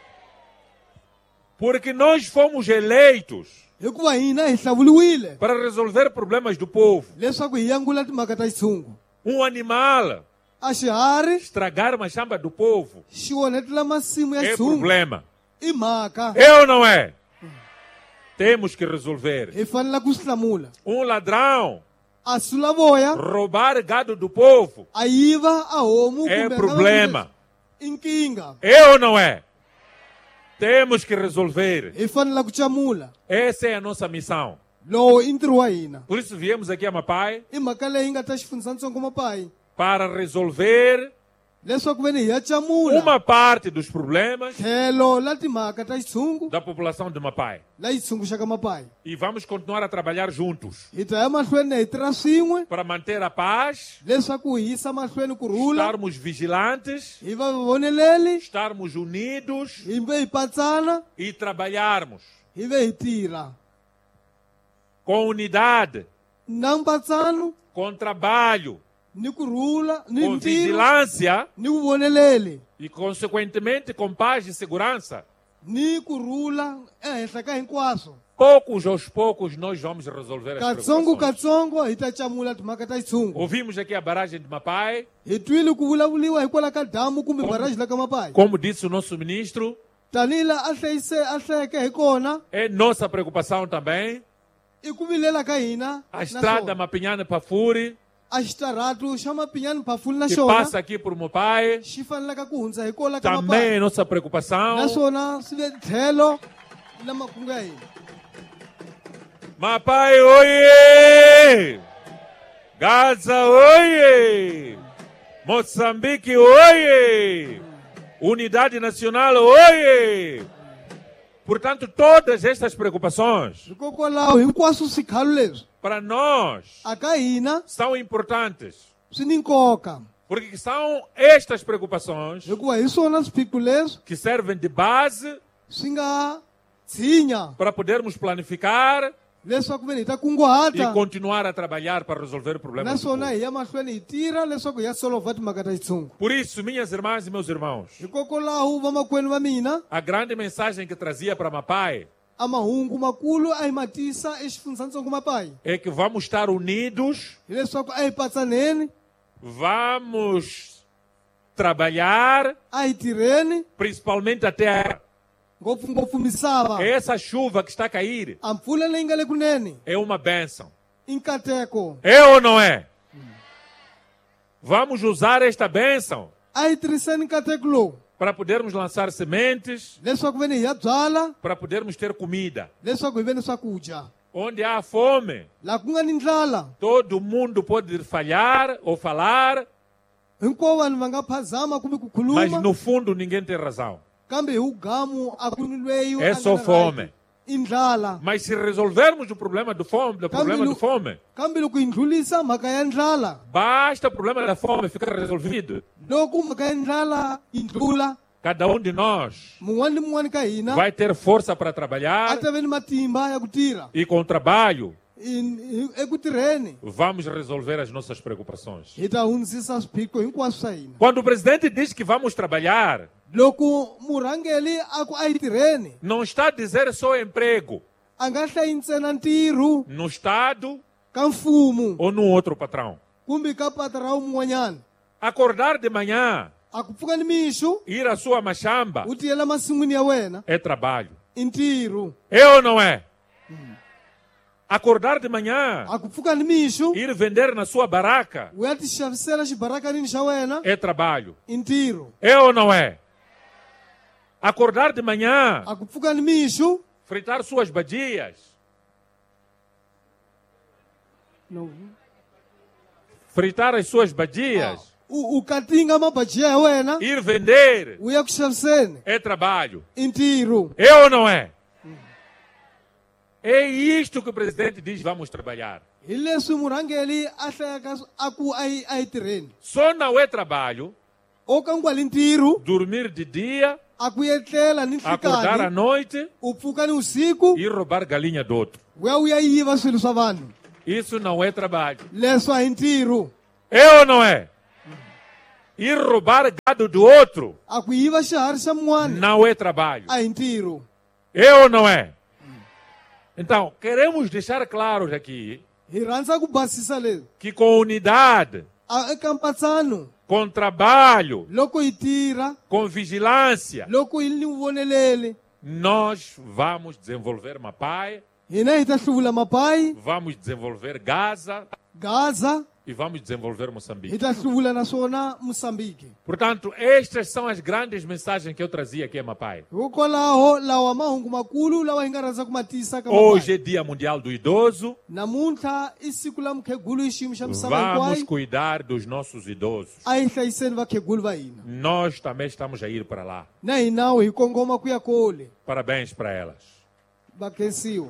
Porque nós fomos eleitos hikuva hina hi hlawuliwile para resolver problemas do povo. leswaku hi yangula timhaka ta xitshungu Um animal a xiharhi estragar uma chamba do povo xi onhetela masimu ya é xitshungu problema. i mhaka É ou não é? Temos que resolver. hi fanele ku swi hlamula Um ladrão a sula voya roubar gado do povo a yiva a homu é kumbe problema. i nkingha É ou não é? Temos que resolver. hi fanele ku camula Essa é a nossa missão. lowu i ntirho wa hina Por isso viemos aqui a Mapai i mhaka leyi nga ta xifundzatsongo mapai para resolver leswaku veni hi ya camula uma parte dos problemas tlhelo la timhaka ta xitshungu da população de Mapai. la yi tshunguxaka mapai E vamos continuar a trabalhar juntos hi ta ya mahlweni hi tirha swin'we para manter a paz, leswaku hi yisa mahlweni kurhula estarmos vigilantes, hi va voneleli estarmos unidos hi ve hi patsana e trabalharmos hi ve hi tirha com unidade, na mpatsano com trabalho, ni kurhula ni com ntirho vigilância ni vuvoneleli e, consequentemente, com paz e segurança. ni kurhula ehenhla ka hinkwaswo Poucos aos poucos nós vamos resolver as katsongo preocupações. katsongo hi ta camula timhaka ta xitshungu Ouvimos aqui a barragem de Mapai, hi twile ku vulavuliwa hikwalaho ka damu kumbe baraji la ka mapai como disse o nosso ministro, tanihi la a hlayeke hi kona é nossa preocupação também. i ku vilela ka hina A estrada Mapinhana-Pafuri, a xitaratu xa mapinyani phafuli na que xona passa aqui por Mapai, xi fanelaka ku hundza hi kola ka também mapai é nossa preocupação. naswona swi ve tlhelo la makungu ya hina Mapai, oiê! Gaza, oiê! Moçambique, oiê! Unidade Nacional, oiê! Portanto, todas estas preocupações, hikokwalaho hinkwaswo swikhalu leswi para nós, a ka hina são importantes. swi ni nkoka Porque são estas preocupações hikuva hi swona swiphiqo leswi que servem de base swi nga tshinya para podermos planificar leswaku veni hi ta e kunguhata continuar a trabalhar para resolver problemas. do naswona povo. hi ya mahlweni hi tirha leswaku hi ya solova timhaka ta xitshungu Por isso, minhas irmãs e meus irmãos, hikokwalaho vamakwenu va mina a grande mensagem que trazia para Mapai amahungu makulu a hi matisa exifundzhantsongo mapai é que vamos estar unidos, hileswaku a hi patsaneni vamos trabalhar, a hi tirheni principalmente a terra. ngopfungopfu misava Essa chuva que está a cair a mpfula leyi nga le kunene é uma bênção. i nkateko É ou não é? Vamos usar esta bênção a hi tirhiseni nkateko lowu para podermos lançar sementes, leswaku ve ni hi ya byala para podermos ter comida. leswaku hi ve ni swakudya Onde há fome, laha ku nga ni ndlala todo mundo pode falhar ou falar, hinkwavo vanhu va nga phazama kumbe ku mas khuluma no fundo ninguém tem razão. kambe hi ugamu a ku ni lweyi É a só nga na fome. right. i ndlala Mas se resolvermos o problema do problema de fome, kambe loko hi ndlulisa mhaka ya ndlala basta o problema da fome ficar resolvido. loko mhaka ya ndlala yi ndlula Cada um de nós mun'wana ni mun'wana ka hina vai ter força para a trabalhar ta ve ni matimba ya ku tirha e com o trabalho eku tirheni vamos resolver as nossas preocupações. hi ta hundzisa swiphiqo hinkwaswo swa hina Quando o presidente diz que vamos trabalhar, loko murhangeli a ku a yi tirheni não está a dizer só emprego a nga hlayi ntsena ntirho no Estado ka mfumo ou no outro patrão. kumbe ka pata ra wun'wanyana Acordar de manhã, a ku pfuka ni mixo ir à sua machamba, u tiyela masin'wini ya wena é trabalho. i ntirho É ou não é? Acordar de manhã, a ku pfuka ni mixo ir vender na sua baraca, u ya ti xavisela xibarakanini xa wena é trabalho. i ntirho É ou não é? Acordar de manhã, a ku pfuka ni mixo fritar suas badias, fritar as suas badias, u katinga mabajiya ya wena ir vender, u ya ku xaviseni é trabalho. i ntirho É ou não é? É isto que o presidente diz, vamos trabalhar. hi leswi murhangeli a hlayaka a ku a yi tirheni Só não é trabalho o ka nkwali ntirho dormir de dia, a ku etlela ni acordar à nhlikani noite u pfuka ni usiku e roubar galinha do outro. u ya yiva swilo swa vanhu Isso não é trabalho. leswo a hi ntirho É ou não é? Ir roubar gado do outro a ku yiva xiharhi xa mun'wana não é trabalho. a hi ntirho É ou não é? Então, queremos deixar claros aqui hi rhandza ku basisa leswi que com unidade, eka mpatsano com trabalho, loko hi tirha com vigilância, loko hi ni vunoneleli nós vamos desenvolver Mapai, hina hi ta hluvula mapai vamos desenvolver Gaza gaza e vamos desenvolver hi Moçambique. ta hluvula naswona musambiki Portanto, estas são as grandes mensagens que eu trazia aqui a Mapai. hikokwalaho lawa mahungu makulu lawa hi nga rhandza ku ma tiyisa ka Hoje é mapai Dia Mundial do Idoso. namuntlha i siku la mukhegulu hi xiyimo xa misava Vamos hinkwayo cuidar dos nossos idosos. a hi hlayiseni vakhegulu va hina Nós também estamos a ir para lá. na hinawu hi kongoma ku ya kole Parabéns para elas. va khensiwa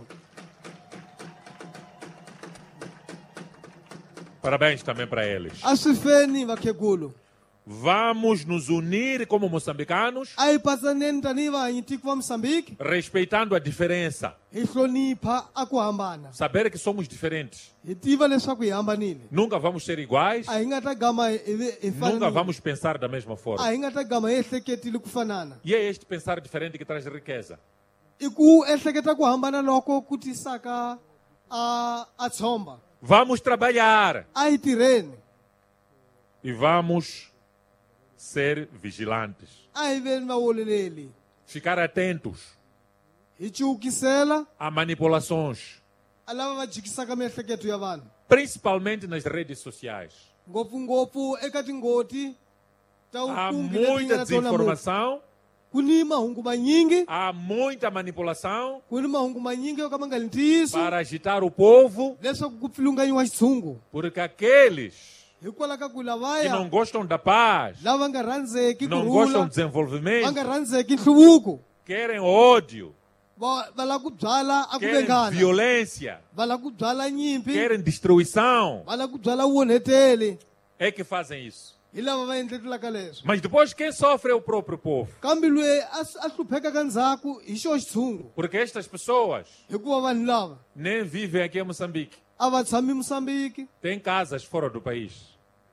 Parabéns também para eles. a swi feni vakhegulu Vamos nos unir como moçambicanos, a hi patsaneni tanihi vahanyitiko va musambiki respeitando a diferença. hi hlonipha a ku hambana Saber que somos diferentes. hi tiva leswaku hi hambanile Nunca vamos ser iguais, a hi nga ta gama hi nunca fananile vamos pensar da mesma a forma. hi nga ta gama hi ehleketile ku fanana E é este pensar diferente que traz riqueza. i ku ehleketa ku hambana loko ku tisaka a tshomba Vamos trabalhar a hi tirheni e vamos ser vigilantes. a hi veni vaoleleli Ficar atentos hi ciwukisela a manipulações, a lava va jikisaka miehleketo ya vanhu principalmente nas redes sociais. ngopfungopfu eka tingoti ta Há vukungi leti muita nga na tona muti desinformação, ku ni mahungu manyingi há muita manipulação ku ni mahungu manyingi yo ka ma nga li ntiyiso para agitar o povo, leswaku ku pfilunganyiwa xitshungu porque aqueles hikwalaho ka ku que lavaya não gostam da paz, lava nga rhandzeki não gostam do kurhula va desenvolvimento, nga rhandzeki nhluvuko querem ódio, va lava ku byala a ku querem vengana violência, va lava ku byala nyimpi querem destruição, va lava ku byala vuonheteli é que fazem isso. hi lava va endletelaka leswo Mas depois quem sofre é o próprio povo. kambe loyi a hluphekaka ndzhaku hi xo xitshungu Porque estas pessoas hikuva vanhu lava nem vivem aqui em Moçambique. a va tshami musambiki Têm casas fora do país.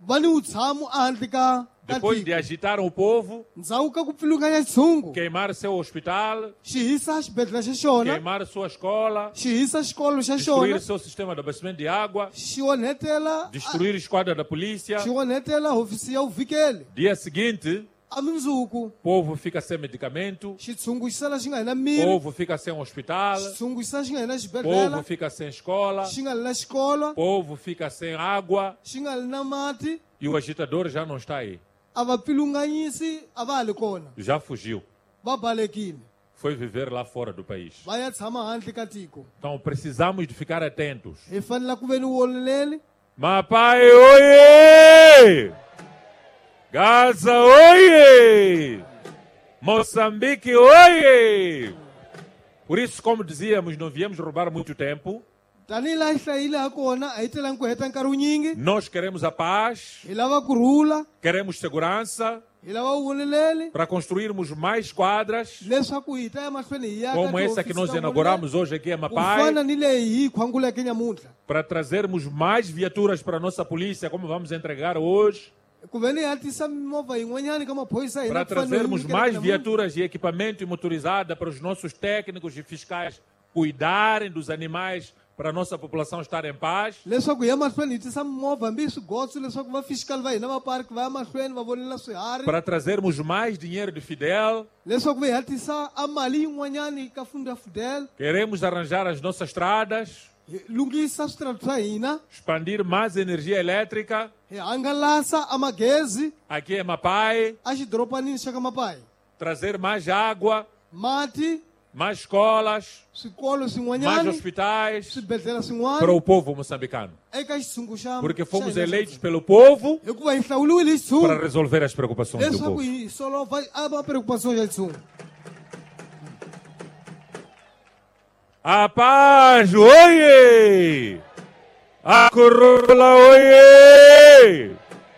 vani utshamo ahandle ka Depois de agitar o povo, ndzhaku ka ku pfilunganya xitshungu queimar seu hospital, xi hisa xibedhlele xa xona queimar sua escola, xi hisa xikolo xa destruir xona seu sistema de abastecimento de água, xi onhetela destruir a esquadra da polícia. xi onhetela hofisi ya uvikeli Dia seguinte, a mundzuku o povo fica sem medicamento, xitshungu xi sala xi nga hi na o mirhi povo fica sem hospital, xitshungu xi sala xi nga hi na o povo xibedhlela fica sem escola, xi nga li na xikolo o povo fica sem água xi nga li na mati e o agitador já não está aí. a vapfilunganyisi a va ha li kona Já fugiu. va balekile Foi viver lá fora do país. va ya tshama handle ka tiko Então precisamos de ficar atentos. hi fanela ku ve ni wololeli Mapai, oiê! Gaza, oiê! Moçambique, oiê! Por isso, como dizíamos, não viemos roubar muito tempo. tanihi laha hi hlayile ha kona a hi telangi ku heta nkarhi wunyingi Nós queremos a paz, hi lava kurhula queremos segurança hi lava wololeli para construirmos mais quadras, leswaku hi ta ya mahlweni hi ya como essa que nós inauguramos hoje aqui em ku fana Mapai, ni leyi hi khwanguleke nyamuntlha para trazermos mais viaturas para a nossa polícia, como vamos entregar hoje, ku ve ni hi ya tisa mimovha yin'wanyani ka maphorisa para trazermos mais viaturas e equipamento motorizado para os nossos técnicos e fiscais cuidarem dos animais para a nossa população estar em paz. leswaku hi ya mahlweni hi tisa mimovha hambi hi swigotso leswaku va fiskali va hina va parki va ya mahlweni va vonela swiharhi Para trazermos mais dinheiro de Fidel, leswaku va hi ya tisa a mali yin'wanyani ka fundo ya fidel queremos arranjar as nossas estradas, hi lunghisa switarata swa hina expandir mais energia elétrica hi hangalasa a magezi aqui em Mapai, a xidoropanini xa ka mapai trazer mais água, mati mais escolas, swikolo mais swin'wanyani hospitais swibedhlele para swin'wana o povo moçambicano. eka xitshungu xa Porque fomos xa hina eleitos pelo povo hikuva hi hlawuliwile hi para xitshungu resolver as preocupações do leswaku povo. hi solova a va preocupação xa xitshungu A paz, oiê! A curula, oiê!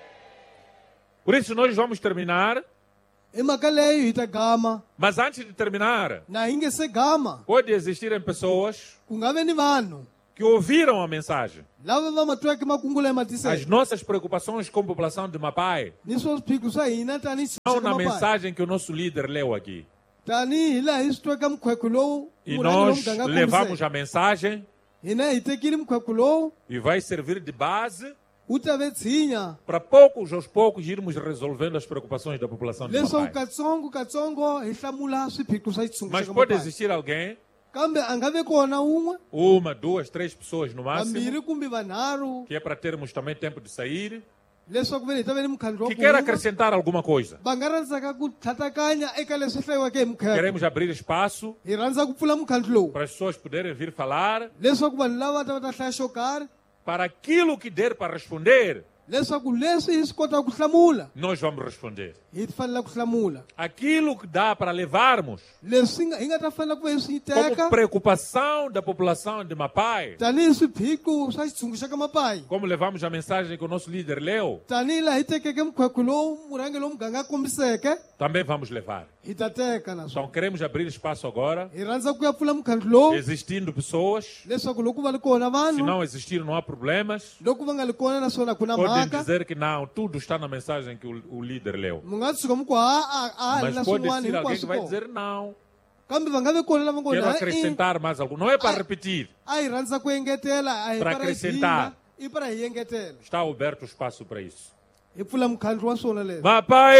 Por isso nós vamos terminar, hi mhaka leyo hi ta gama mas antes de terminar, na hi nge se gama pode existirem pessoas ku nga ve ni vanhu que ouviram a mensagem. lava va ma tweke makungulo ya As matiselo nossas preocupações com a população de Mapai ni swo swiphiqo swa hina tanihi estão na xitshungu mensagem que o nosso líder leu aqui. tanihi laha hi swi tweka mukhwekho lowu E murhangi lowu nós muganga levamos kombiseke a mensagem hina hi tekile mukhwekho lowu e vai servir de base wu ta ve tshinya para poucos aos poucos irmos resolvendo as preocupações da população de leswaku Mapai. katsongo hi hlamula swiphiqo swa xitshungu Mas xa ka pode mapai existir alguém, kambe a nga ve kona wun'we uma, duas, três pessoas no máximo, vambirhi kumbe vanharhu que é para termos também tempo de sair, leswaku ve ni hi ta ve ni mukhandlo que wa quer ku acrescentar alguma coisa. va nga rhandzaka ku tlhatlakanya eka leswi hlayiweke hi mukhekho Queremos abrir espaço hi rhandza ku pfula mukhandlo lowu para as pessoas poderem vir falar, leswaku vanhu lava va ta va ta hlaya xo karhi para aquilo que der para responder, leswaku leswi hi swi kotaka ku hlamula nós vamos responder. hi fanela ku hlamula Aquilo que dá para levarmos leswi hi nga ta fanela ku ve hi swi como teka preocupação da população de Mapai, tanihi swiphiqo swa xitshungu xa ka mapai como levamos a mensagem que o nosso líder leu, tanihi laha hi tekeke mukhwekho lowu murhangi lowu muganga a kombiseke também vamos levar. hi ta teka naswona Então queremos abrir espaço agora, hi rhandza ku ya pfula mukhandlo lowu existindo pessoas, leswaku loko va li kona se vanhu não existir não há problemas, loko va nga li kona naswona ku na podem mhaka dizer que não, tudo está na mensagem que o líder leu. mu nga tshuka mu ku a Mas halina pode swin'wana existir alguém que hinkwaswo vai kona dizer não, kambe va nga ve kona lava quero ngona acrescentar mais algo. Não é para repetir, a hi rhandza ku engetela a hi Para para hi acrescentar. dinga, i para hi engetela está aberto o espaço para isso. hi pfula mukhandlo wa swona leswi Mapai,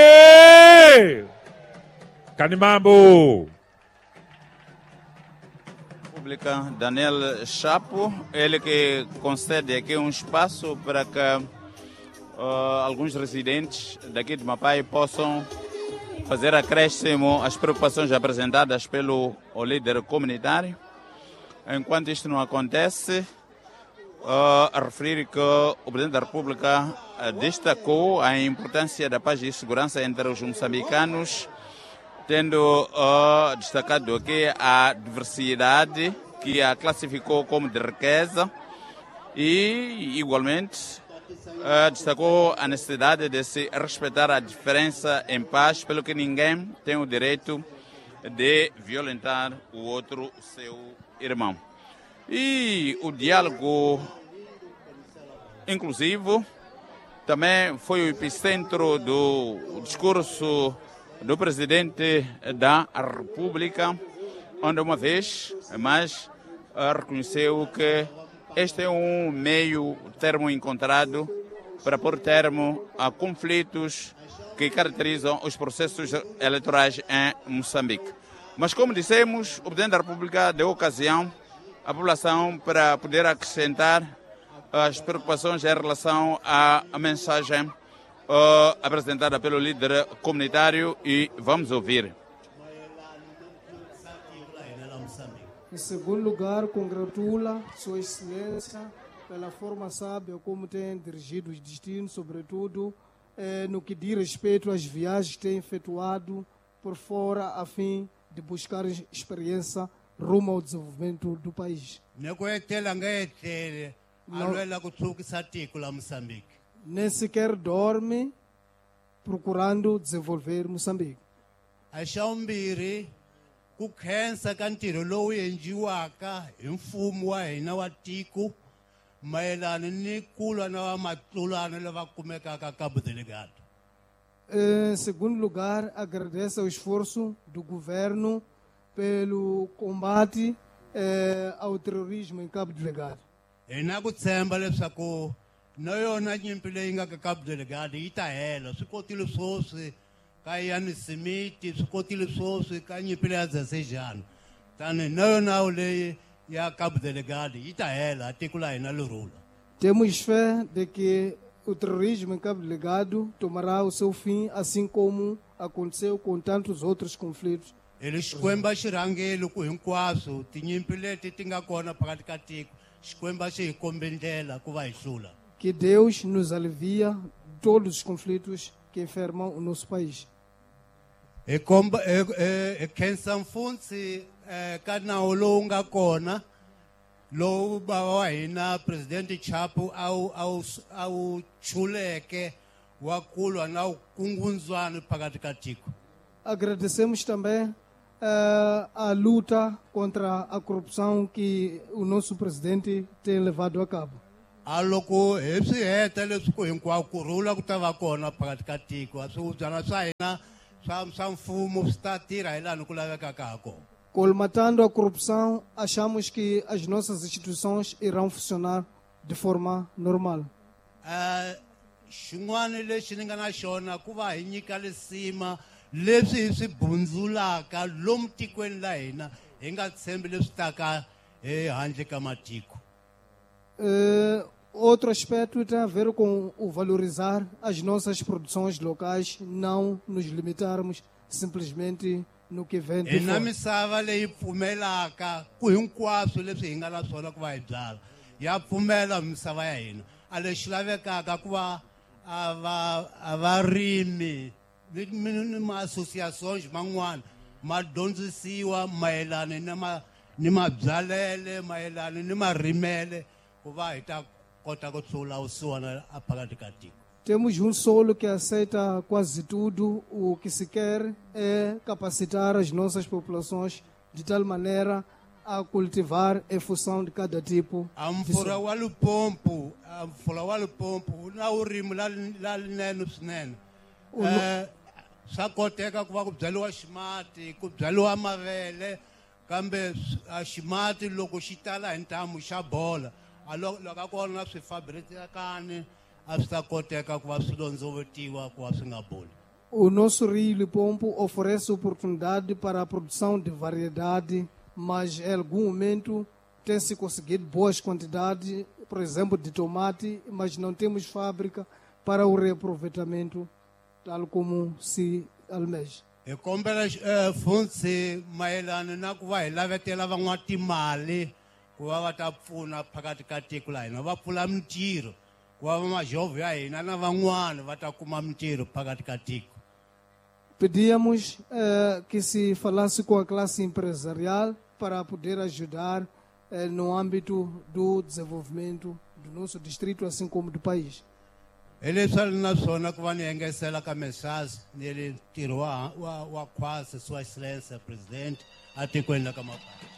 oiê! Canimambo! Pública Daniel Chapo, ele que concede aqui um espaço para que alguns residentes daqui de Mapai possam fazer acréscimo às preocupações apresentadas pelo o líder comunitário. Enquanto isto não acontece, a referir que o Presidente da República destacou a importância da paz e segurança entre os moçambicanos, tendo destacado aqui a diversidade que a classificou como de riqueza e, igualmente, destacou a necessidade de se respeitar a diferença em paz, pelo que ninguém tem o direito de violentar o outro, seu irmão. E o diálogo inclusivo também foi o epicentro do discurso do presidente da República, onde uma vez mais reconheceu que este é um meio termo encontrado para pôr termo a conflitos que caracterizam os processos eleitorais em Moçambique. Mas, como dissemos, o Presidente da República deu ocasião à população para poder acrescentar as preocupações em relação à mensagem apresentada pelo líder comunitário e vamos ouvir. Em segundo lugar, congratula Sua Excelência pela forma sábia como tem dirigido os destinos, sobretudo no que diz respeito às viagens que tem efetuado por fora, a fim de buscar experiência rumo ao desenvolvimento do país. Nem sequer dorme procurando desenvolver Moçambique. Ku khensa ka ntirho lowu endliwaka hi mfumo wa hina wa tiko mayelana ni kulwa na vamatsulana lava kumekaka Cabo Delgado. Em segundo lugar, agradeço ao esforço do governo pelo combate ao terrorismo em Cabo Delgado. Hina ku tshemba leswaku na yona nyimpi leyi nga ka Cabo Delgado yi ta hela swi kotile swoswi ka Ian Smith swi kotile swoswi ka nyimpi leya Dzasejano tani na yona leyi ya Cabo Delgado yi ta hela tiko la hina lirula. Temos fé de que o terrorismo em Cabo Delgado tomará o seu fim, assim como aconteceu com tantos outros conflitos. Ele xikwemba xi rhangele ku hinkwaswo tinyimpi leti ti nga kona phakati ka tiko xikwemba xi hi kombe ndlela ku va hi hlula. Que Deus nos alivia de todos os conflitos que enfermam o nosso país. Hi khensa mfundzi ka nawu lowu nga kona lowu wa hina presidente Chapo a wu chuleke wa kulwa na vukungundzwana phakati ka tiko. Agradecemos também a luta contra a corrupção que o nosso presidente tem levado a cabo. A loko hi swi heta leswi ku hinkwako kurhula ku ta va kona phakati ka tiko a swihubyana swa hina swa mfumo swi ta tirha hi laha ku lavekaka ha kona. Colmatando a corrupção, achamos que as nossas instituições irão funcionar de forma normal. Xin'wana lexi ni nga na xona ku va hi nyika lisima leswi hi swi bundzulaka lomu tikweni la hina hi nga tshembi leswi taka handle ka matiko. Outro aspecto tem a ver com o valorizar as nossas produções locais, não nos limitarmos simplesmente no que vem de fora. Hina misava leyi pfumelaka ku hinkwaswo leswi hi nga na swona ku va hi byala ya pfumela misava ya hina a lexi lavekaka ku va a varimi ni ma-associações man'wana ma dyondzisiwa mayelana ni mabyalele mayelana ni marimele ku va hi ta kota ku hlula vusiwana a phakati ka tiko. Temos solo que aceita quase tudo. O que se quer é capacitar as nossas populações de tal maneira a cultivar em função de cada tipo. A mpfula wa Limpopo na urimi lalinene swinene. Swa koteka ku va ku byaliwa ximati ku byaliwa mavele kambe a ximati loko xi tala hi ntamu xa bola loko a kona swifabritikani a swi ta koteka ku va swi londzovetiwa ku va swi nga boli. O nosso rio Limpopo oferece oportunidade para a produção de variedade, mas em algum momento tem-se conseguido boas quantidades, por exemplo, de tomate, mas não temos fábrica para o reaproveitamento tal como se almeja. Hi kombela mfundzi mayelana na ku va hi lavetela van'wana timali ku va va ta pfuna phakati ka tiko la hina va pfula mintirho ku va vamajovho ya hina na van'wana va ta kuma mintirho phakati ka tiko. Pedíamos que se falasse com a classe empresarial para poder ajudar no âmbito do desenvolvimento do nosso distrito, assim como do país. Hi leswi a ni na swona ku va ni engesela ka mesasi ni le ntirho wa kwasa Sua Excelência Presidente a tikweni la ka Mapapa.